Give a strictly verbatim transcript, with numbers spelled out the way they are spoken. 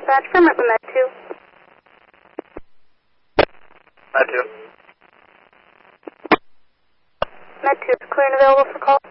Dispatch from Med two. Med two. Med two is clear and available for call.